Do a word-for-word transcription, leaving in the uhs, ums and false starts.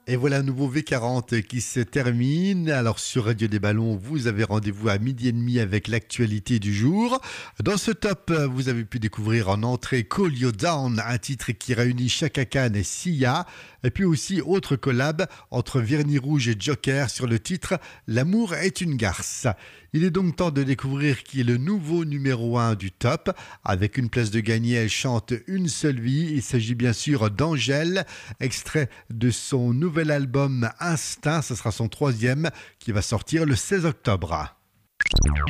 Et voilà un nouveau V quarante qui se termine. Alors sur Radio des Ballons, vous avez rendez-vous à midi et demi avec l'actualité du jour. Dans ce top, vous avez pu découvrir en entrée Call You Down, un titre qui réunit Chaka Khan et Sia. Et puis aussi autre collab entre Vernis Rouge et Joker sur le titre L'amour est une garce. Il est donc temps de découvrir qui est le nouveau numéro un du top. Avec une place de gagner, elle chante Une seule vie. Il s'agit bien sûr d'Angèle, extrait de son nouvel album Instinct. Ce sera son troisième qui va sortir le seize octobre.